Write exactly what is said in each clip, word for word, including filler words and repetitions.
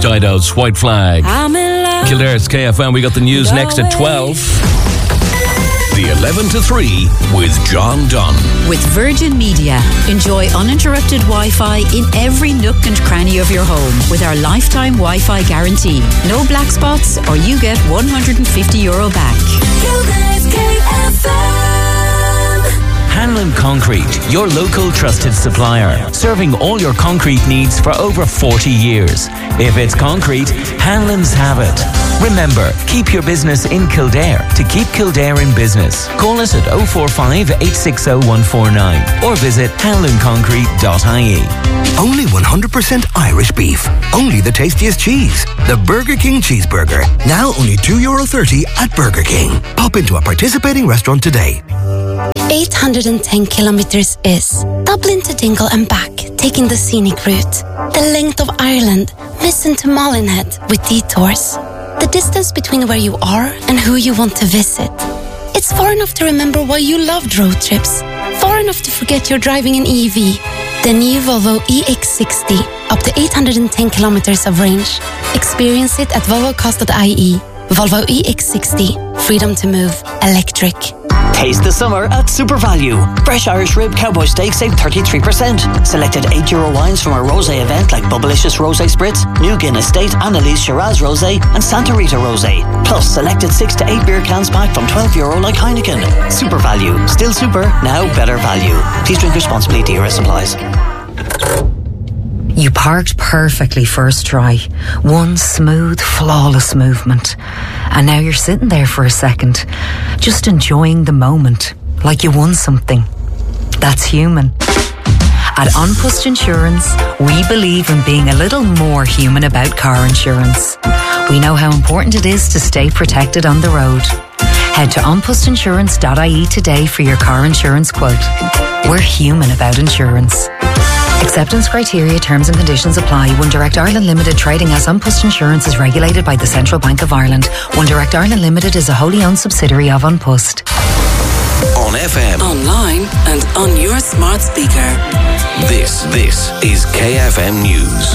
Hideout's White Flag. Kildare's K F M. We got the news next at twelve. The eleven to three with John Dunn. With Virgin Media, enjoy uninterrupted Wi-Fi in every nook and cranny of your home with our lifetime Wi-Fi guarantee. No black spots or you get one hundred fifty euro back. Kildare's K F M. Hanlon Concrete, your local trusted supplier, serving all your concrete needs for over forty years. If it's concrete, Hanlon's have it. Remember, keep your business in Kildare to keep Kildare in business. Call us at oh four five, eight six oh, one four nine or visit hanlon concrete dot I E. Only one hundred percent Irish beef. Only the tastiest cheese. The Burger King Cheeseburger. Now only two euro thirty at Burger King. Pop into a participating restaurant today. eight hundred ten kilometres is Dublin to Dingle and back, taking the scenic route. The length of Ireland, Missen to Molinhead with detours. The distance between where you are and who you want to visit. It's far enough to remember why you loved road trips. Far enough to forget you're driving an E V. The new Volvo E X sixty, up to eight hundred ten kilometres of range. Experience it at volvo cars dot I E. Volvo E X sixty, freedom to move, electric. Taste the summer at Super Value. Fresh Irish Rib Cowboy Steak save thirty-three percent. Selected eight euro wines from our rosé event like Bubblicious Rosé Spritz, New Guinness State, Annalise Shiraz Rosé and Santa Rita Rosé. Plus selected six to eight beer cans pack from twelve euro like Heineken. Super Value. Still super, now better value. Please drink responsibly. D R S applies. You parked perfectly first try. One smooth, flawless movement. And now you're sitting there for a second, just enjoying the moment, like you won something. That's human. At An Post Insurance, we believe in being a little more human about car insurance. We know how important it is to stay protected on the road. Head to an post insurance dot I E today for your car insurance quote. We're human about insurance. Acceptance criteria, terms and conditions apply. One Direct Ireland Limited trading as An Post Insurance is regulated by the Central Bank of Ireland. One Direct Ireland Limited is a wholly owned subsidiary of An Post. On F M. Online and on your smart speaker. This, this is K F M News.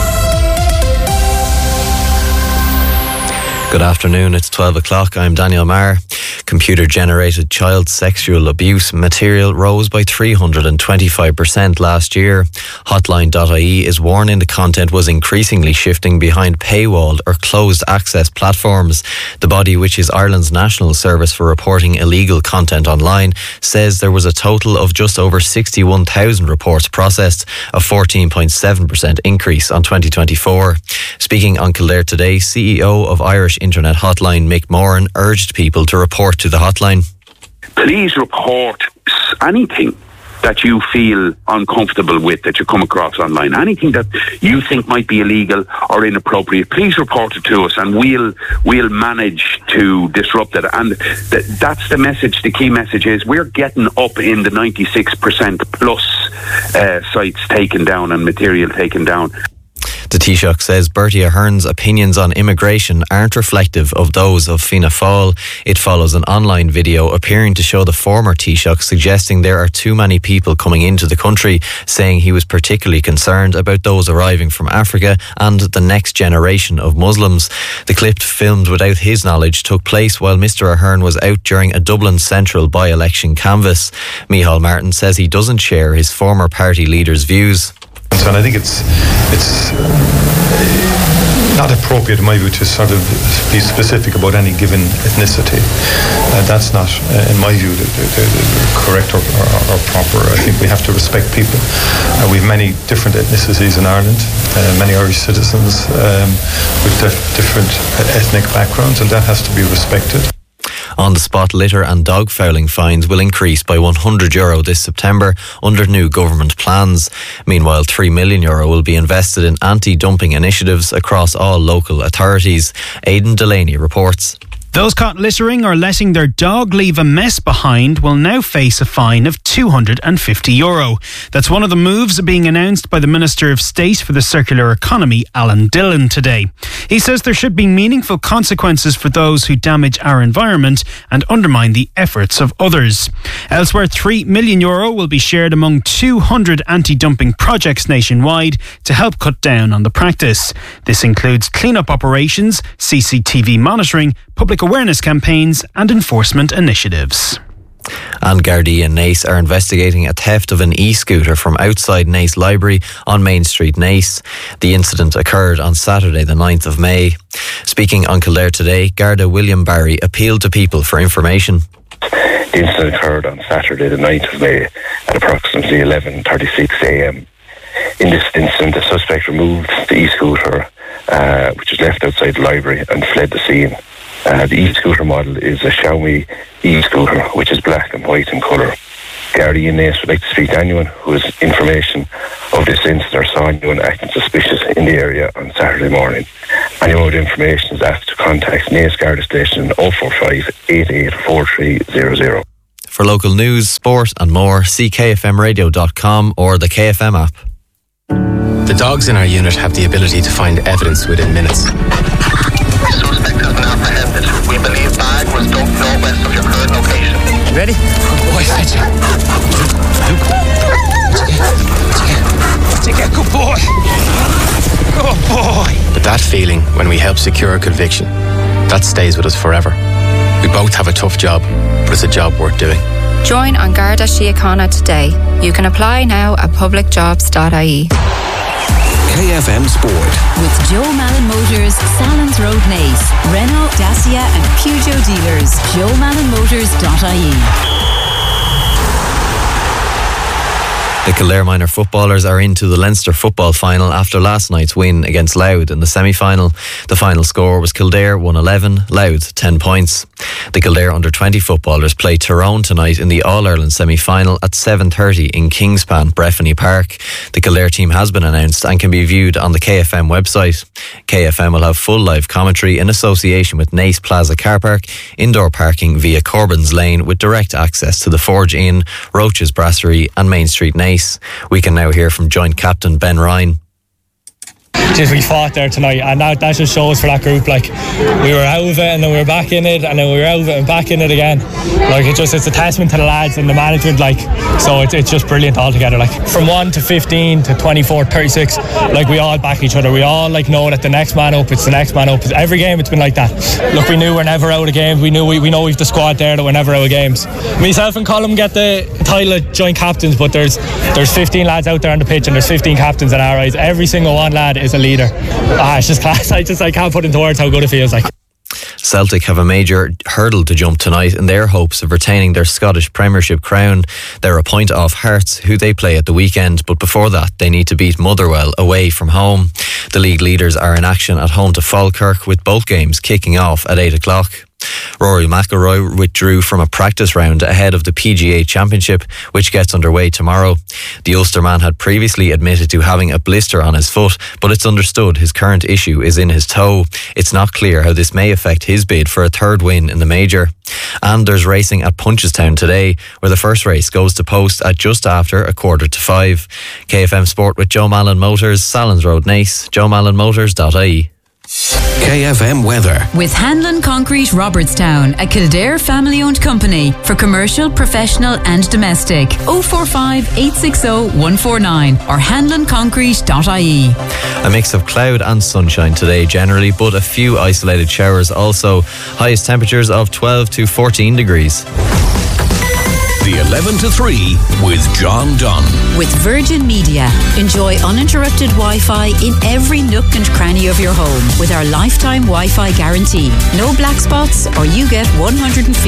Good afternoon, it's twelve o'clock. I'm Daniel Maher. Computer-generated child sexual abuse material rose by three hundred twenty-five percent last year. Hotline dot I E is warning the content was increasingly shifting behind paywalled or closed access platforms. The body, which is Ireland's national service for reporting illegal content online, says there was a total of just over sixty-one thousand reports processed, a fourteen point seven percent increase on twenty twenty-four. Speaking on Kildare Today, C E O of Irish Internet Hotline, Mick Moran, urged people to report to the hotline. Please report anything that you feel uncomfortable with that you come across online. Anything that you think might be illegal or inappropriate, please report it to us and we'll we'll manage to disrupt it. And th- that's the message. The key message is we're getting up in the ninety-six percent plus uh, sites taken down and material taken down. The Taoiseach says Bertie Ahern's opinions on immigration aren't reflective of those of Fianna Fáil. It follows an online video appearing to show the former Taoiseach suggesting there are too many people coming into the country, saying he was particularly concerned about those arriving from Africa and the next generation of Muslims. The clip, filmed without his knowledge, took place while Mr Ahern was out during a Dublin Central by-election canvass. Micheál Martin says he doesn't share his former party leader's views. And I think it's it's not appropriate in my view to sort of be specific about any given ethnicity. Uh, that's not, uh, in my view, the, the, the correct or, or, or proper. I think we have to respect people. Uh, we have many different ethnicities in Ireland, uh, many Irish citizens um, with dif- different ethnic backgrounds, and that has to be respected. On the spot, litter and dog fouling fines will increase by one hundred euro this September under new government plans. Meanwhile, three million euro will be invested in anti-dumping initiatives across all local authorities. Aidan Delaney reports. Those caught littering or letting their dog leave a mess behind will now face a fine of two hundred fifty euro. That's one of the moves being announced by the Minister of State for the Circular Economy, Alan Dillon, today. He says there should be meaningful consequences for those who damage our environment and undermine the efforts of others. Elsewhere, three million euro will be shared among two hundred anti-dumping projects nationwide to help cut down on the practice. This includes clean-up operations, C C T V monitoring, public awareness campaigns and enforcement initiatives. And Gardaí and Naas are investigating a theft of an e-scooter from outside Naas Library on Main Street, Naas. The incident occurred on Saturday the ninth of May. Speaking on Kildare Today, Garda William Barry appealed to people for information. The incident occurred on Saturday the ninth of May at approximately eleven thirty-six a m. In this incident, the suspect removed the e-scooter, uh, which was left outside the library, and fled the scene. Uh, the e-scooter model is a Xiaomi e-scooter, which is black and white in colour. Gardaí and Naas would like to speak to anyone who has information of this incident or saw anyone acting suspicious in the area on Saturday morning. Anyone with information is asked to contact Naas Garda Station oh four five, eight eight four three zero zero. For local news, sport and more, see k f m radio dot com or the K F M app. The dogs in our unit have the ability to find evidence within minutes. The suspect has been apprehended. We believe bag was dumped northwest of your current location. Ready? Good boy, fetch it. What'd you get? Good boy. Good boy. But that feeling when we help secure a conviction, that stays with us forever. We both have a tough job, but it's a job worth doing. Join on Garda Síochána today. You can apply now at public jobs dot I E. K F M Sport. With Joe Malin Motors, Salins Road, Naas, Renault, Dacia and Peugeot dealers. joe malin motors dot I E. The Kildare minor footballers are into the Leinster football final after last night's win against Louth in the semi-final. The final score was Kildare one eleven, Louth ten points. The Kildare under twenty footballers play Tyrone tonight in the All-Ireland semi-final at seven thirty in Kingspan, Breffni Park. The Kildare team has been announced and can be viewed on the K F M website. K F M will have full live commentary in association with Naas Plaza Car Park, indoor parking via Corbyn's Lane with direct access to the Forge Inn, Roach's Brasserie and Main Street Naas. We can now hear from joint captain Ben Ryan. Just we fought there tonight, and that, that just shows for that group. Like, we were out of it and then we were back in it, and then we were out of it and back in it again. Like, it just it's a testament to the lads and the management. Like, so it's it's just brilliant altogether. Like, from one to fifteen to twenty-four, thirty-six, like we all back each other. We all like know that the next man up, it's the next man up. It's every game it's been like that. Look, we knew we're never out of games. We knew we, we know we've the squad there that we're never out of games. Myself and Colm get the title of joint captains, but there's there's fifteen lads out there on the pitch and there's fifteen captains in our eyes. Every single one lad is a leader. Ah, it's just class. I just I can't put into words how good it feels like. Celtic have a major hurdle to jump tonight in their hopes of retaining their Scottish Premiership crown. They're a point off Hearts, who they play at the weekend, but before that they need to beat Motherwell away from home. The league leaders are in action at home to Falkirk, with both games kicking off at eight o'clock. Rory McIlroy withdrew from a practice round ahead of the P G A Championship, which gets underway tomorrow. The Ulsterman had previously admitted to having a blister on his foot, but it's understood his current issue is in his toe. It's not clear how this may affect his bid for a third win in the major. And there's racing at Punchestown today, where the first race goes to post at just after a quarter to five. K F M Sport with Joe Malin Motors, Salins Road, Naas, joe malin motors dot I E. K F M weather. With Hanlon Concrete Robertstown, a Kildare family-owned company for commercial, professional and domestic. oh four five, eight six oh, one four nine or hanlon concrete dot I E. A mix of cloud and sunshine today generally, but a few isolated showers also. Highest temperatures of twelve to fourteen degrees. The eleven to three with John Dunn. With Virgin Media, enjoy uninterrupted Wi-Fi in every nook and cranny of your home with our lifetime Wi-Fi guarantee. No black spots or you get one hundred fifty